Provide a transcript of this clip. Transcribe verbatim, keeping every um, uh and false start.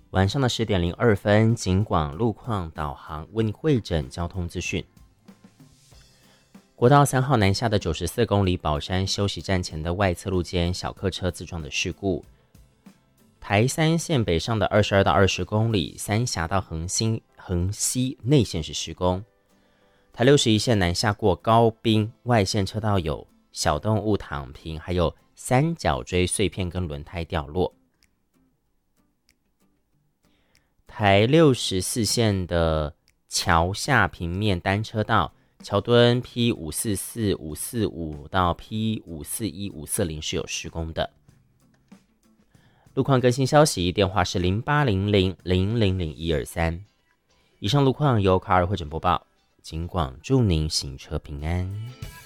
晚上的十点零二分，警广路况导航为你汇整交通资讯。国道三号南下的九十四公里宝山休息站前的外侧路间小客车自撞的事故，台三线北上的二十二到二十公里三峡到横西横西内线是施工，台六十一线南下过高滨外线车道有小动物躺平，还有三角锥碎片跟轮胎掉落。台六十四线的桥下平面单车道桥墩 P 五四四、五四五 到 P 五四一、五四零是有施工的。路况更新消息，电话是零八零零零零零一二三。以上路况由卡尔汇整播报，警广祝您行车平安。